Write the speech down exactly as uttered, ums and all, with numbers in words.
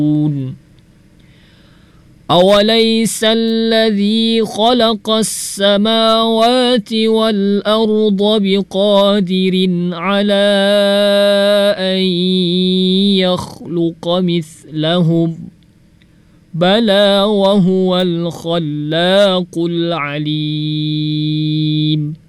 أوليس الذي خلق السماوات والأرض بقادر على أن يخلق مثلهم بلى وهو الخلاق العليم.